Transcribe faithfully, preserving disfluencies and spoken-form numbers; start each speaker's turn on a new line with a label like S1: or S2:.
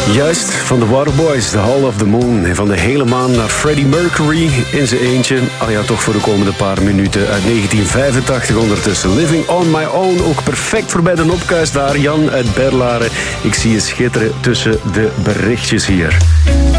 S1: Juist, van de Waterboys, The Hall of the Moon. En van de hele maan naar Freddie Mercury in zijn eentje. Al ja, toch voor de komende paar minuten uit negentien vijfentachtig ondertussen. Living on my own, ook perfect voor bij de opkuis daar. Jan uit Berlaren, ik zie je schitteren tussen de berichtjes hier.